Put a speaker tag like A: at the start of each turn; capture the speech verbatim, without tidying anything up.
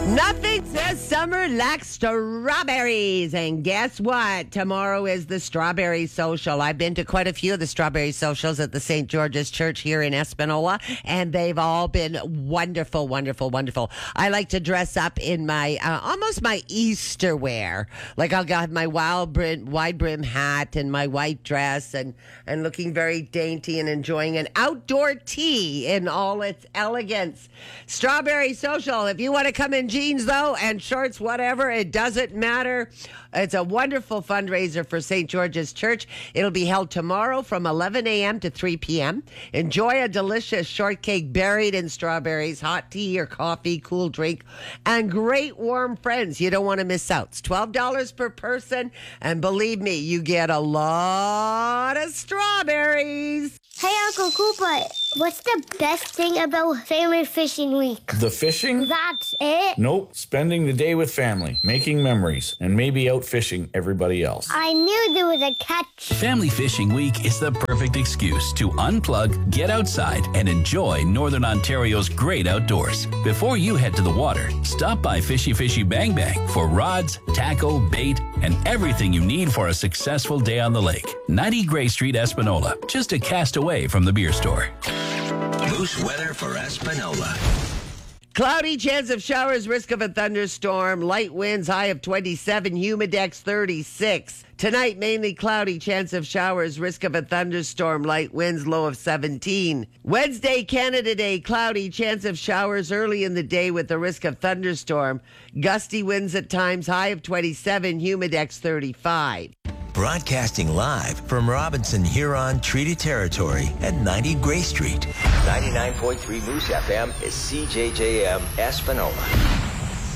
A: Nothing says summer like strawberries. And guess what? Tomorrow is the Strawberry Social. I've been to quite a few of the Strawberry Socials at the Saint George's Church here in Espanola, and they've all been wonderful, wonderful, wonderful. I like to dress up in my, uh, almost my Easter wear. Like I'll have my wild brim, wide brim hat and my white dress and, and looking very dainty and enjoying an outdoor tea in all its elegance. Strawberry Social. If you want to come in jeans, though, and shorts, whatever, it doesn't matter. It's a wonderful fundraiser for Saint George's Church. It'll be held tomorrow from eleven a.m. to three p.m. Enjoy a delicious shortcake buried in strawberries, hot tea or coffee, cool drink, and great warm friends. You don't want to miss out. It's twelve dollars per person, and believe me, you get a lot of strawberries.
B: Hey, Uncle Cooper, what's the best thing about Family Fishing Week?
C: The fishing?
B: That's it?
C: Nope. Spending the day with family, making memories, and maybe out fishing everybody else.
B: I knew there was a catch.
D: Family Fishing Week is the perfect excuse to unplug, get outside, and enjoy Northern Ontario's great outdoors. Before you head to the water, stop by Fishy Fishy Bang Bang for rods, tackle, bait, and everything you need for a successful day on the lake. ninety Gray Street, Espanola, just a cast away from the beer store.
E: Moose weather for Espanola.
A: Cloudy, chance of showers, risk of a thunderstorm, light winds, high of twenty-seven, humidex thirty-six. Tonight, mainly cloudy, chance of showers, risk of a thunderstorm, light winds, low of seventeen. Wednesday, Canada Day, cloudy, chance of showers early in the day with a risk of thunderstorm, gusty winds at times, high of twenty-seven, humidex thirty-five.
E: Broadcasting live from Robinson Huron Treaty Territory at ninety Gray Street. ninety-nine point three Moose F M is C J J M Espanola.